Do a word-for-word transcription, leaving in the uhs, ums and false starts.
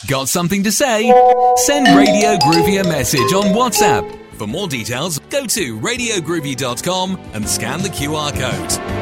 Got something to say? Send Radio Groovy a message on WhatsApp. For more details, go to radio groovy dot com and scan the Q R code.